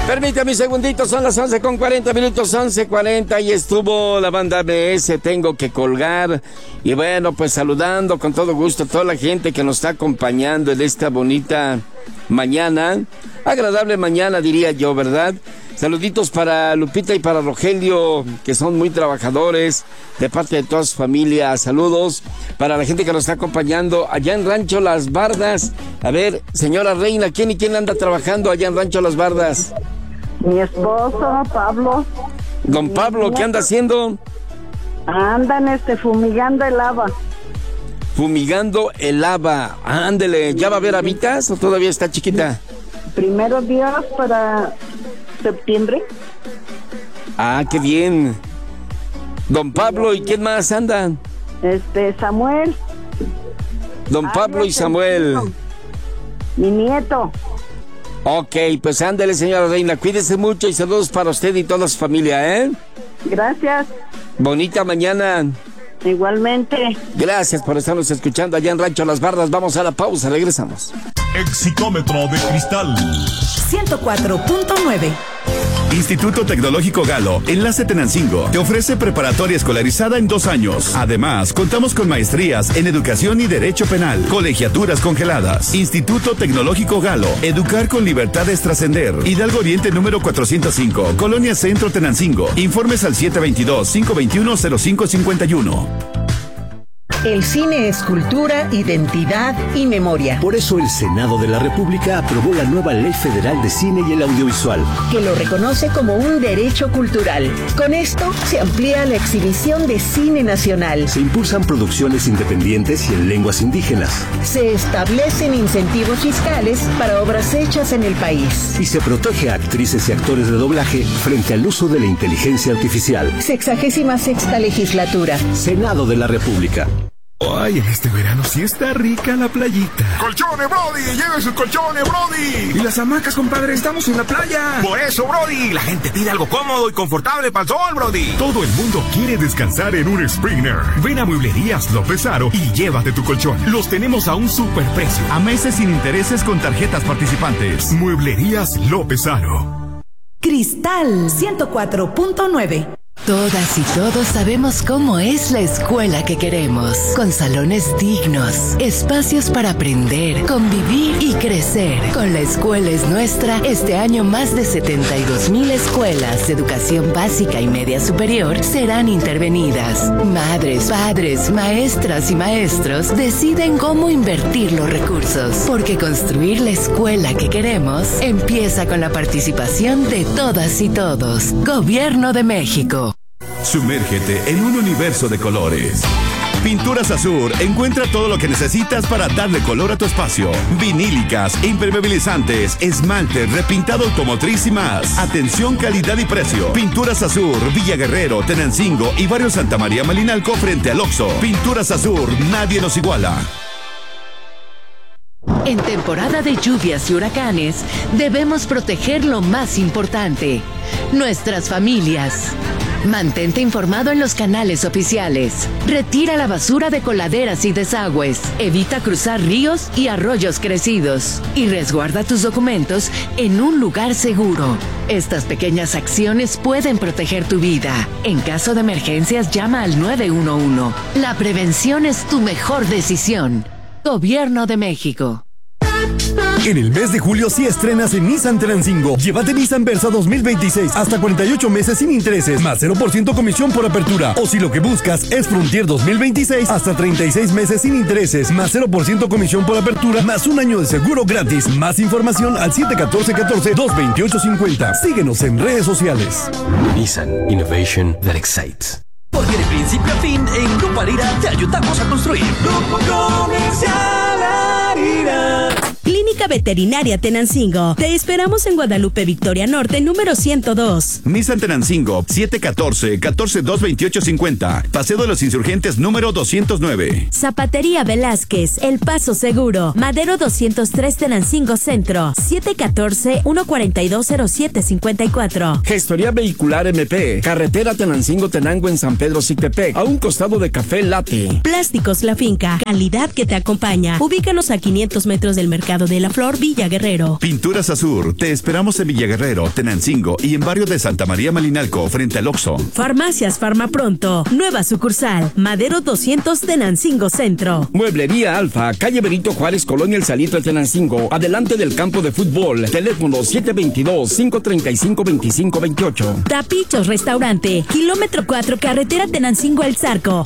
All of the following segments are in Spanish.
Permítame un segundito, son las 11:40, 11:40, y estuvo la banda MS, Tengo que Colgar. Y bueno, pues saludando con todo gusto a toda la gente que nos está acompañando en esta bonita mañana, agradable mañana diría yo, ¿verdad? Saluditos para Lupita y para Rogelio, que son muy trabajadores, de parte de toda su familia. Saludos para la gente que nos está acompañando allá en Rancho Las Bardas. A ver, señora Reina, ¿quién anda trabajando allá en Rancho Las Bardas? Mi esposo, Pablo. Don Pablo, ¿qué anda haciendo? Andan fumigando el haba. Fumigando el haba. Ándele, ¿ya va a haber habitas o todavía está chiquita? Primero Dios para septiembre. Ah, qué bien. Don Pablo, ¿y quién más anda? Samuel. Don Pablo y Samuel. Mi nieto. Ok, pues ándele, señora Reina, cuídese mucho y saludos para usted y toda su familia, ¿eh? Gracias. Bonita mañana. Igualmente. Gracias por estarnos escuchando allá en Rancho Las Bardas. Vamos a la pausa, regresamos. Exicómetro de cristal 104.9. Instituto Tecnológico Galo, Enlace Tenancingo, te ofrece preparatoria escolarizada en 2 años. Además, contamos con maestrías en Educación y Derecho Penal, colegiaturas congeladas. Instituto Tecnológico Galo, educar con libertad es trascender. Hidalgo Oriente número 405, Colonia Centro Tenancingo. Informes al 722-521-0551. El cine es cultura, identidad y memoria. Por eso el Senado de la República aprobó la nueva Ley Federal de Cine y el Audiovisual, que lo reconoce como un derecho cultural. Con esto se amplía la exhibición de cine nacional. Se impulsan producciones independientes y en lenguas indígenas. Se establecen incentivos fiscales para obras hechas en el país. Y se protege a actrices y actores de doblaje frente al uso de la inteligencia artificial. 66ª legislatura. Senado de la República. Ay, en este verano sí está rica la playita. ¡Colchones, Brody! ¡Lleve sus colchones, Brody! Y las hamacas, compadre, estamos en la playa. Por eso, Brody, la gente pide algo cómodo y confortable para el sol, Brody. Todo el mundo quiere descansar en un Springer. Ven a Mueblerías López Aro y llévate tu colchón. Los tenemos a un superprecio. A meses sin intereses con tarjetas participantes. Mueblerías López Aro. Cristal 104.9. Todas y todos sabemos cómo es la escuela que queremos, con salones dignos, espacios para aprender, convivir y crecer. Con La Escuela es Nuestra, este año más de 72,000 escuelas de educación básica y media superior serán intervenidas. Madres, padres, maestras y maestros deciden cómo invertir los recursos, porque construir la escuela que queremos empieza con la participación de todas y todos. Gobierno de México. Sumérgete en un universo de colores. Pinturas Azur encuentra todo lo que necesitas para darle color a tu espacio. Vinílicas, impermeabilizantes, esmalte, repintado automotriz y más. Atención, calidad y precio. Pinturas Azur, Villa Guerrero, Tenancingo y Barrio Santa María Malinalco frente al Oxxo. Pinturas Azur, nadie nos iguala. En temporada de lluvias y huracanes, debemos proteger lo más importante: nuestras familias. Mantente informado en los canales oficiales. Retira la basura de coladeras y desagües. Evita cruzar ríos y arroyos crecidos. Y resguarda tus documentos en un lugar seguro. Estas pequeñas acciones pueden proteger tu vida. En caso de emergencias, llama al 911. La prevención es tu mejor decisión. Gobierno de México. En el mes de julio sí estrenas en Nissan Tenancingo. Llévate Nissan Versa 2026 hasta 48 meses sin intereses, más 0% comisión por apertura. O si lo que buscas es Frontier 2026 hasta 36 meses sin intereses, más 0% comisión por apertura, más 1 año de seguro gratis. Más información al 714-14-228-50. Síguenos en redes sociales. Nissan Innovation that excites. Porque de principio a fin, en Grupo Arira te ayudamos a construir. Grupo Comercial Arira. Clínica Veterinaria Tenancingo. Te esperamos en Guadalupe Victoria Norte, número 102. Nissan Tenancingo, 714-14-228-50. Paseo de los Insurgentes, número 209. Zapatería Velázquez, El Paso Seguro. Madero 203 Tenancingo Centro, 714-142-0754. Gestoría Vehicular MP. Carretera Tenancingo-Tenango en San Pedro Cictepec, a un costado de Café Latte. Plásticos La Finca. Calidad que te acompaña. Ubícanos a 500 metros del Mercado del la Flor, Villa Guerrero. Pinturas Azur, te esperamos en Villa Guerrero, Tenancingo y en barrio de Santa María Malinalco, frente al Oxxo. Farmacias Farmapronto, nueva sucursal, Madero 200, Tenancingo Centro. Mueblería Alfa, calle Benito Juárez, Colonia El Salito de Tenancingo, adelante del campo de fútbol. Teléfono 722-535-2528. Tapichos Restaurante, kilómetro 4, carretera Tenancingo El Zarco,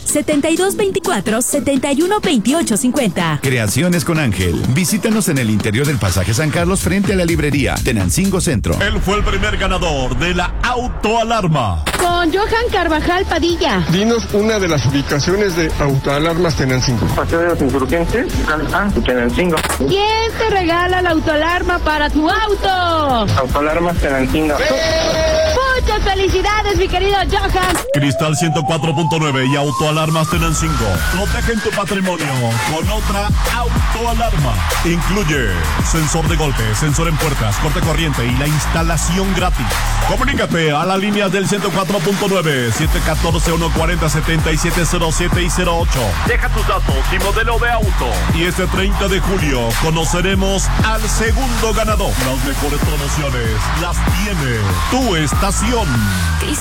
7224-712850. Creaciones con Ángel. Visítanos en el interior del Pasaje San Carlos frente a la librería Tenancingo Centro. Él fue el primer ganador de la autoalarma. Con Johan Carvajal Padilla. Dinos una de las ubicaciones de Autoalarmas Tenancingo. Paseo de los Insurgentes, Tenancingo. ¿Quién te regala la autoalarma para tu auto? Autoalarmas Tenancingo. Muchas felicidades, mi querido Johan. Cristal 104.9 y Autoalarmas Tenancingo. Protegen tu patrimonio con otra autoalarma. Incluye sensor de golpe, sensor en puertas, corte corriente y la instalación gratis. Comunícate a la línea del 104.9, 714-140-7707 y 08. Deja tus datos y modelo de auto. Y este 30 de julio conoceremos al segundo ganador. Las mejores promociones las tiene tu estación.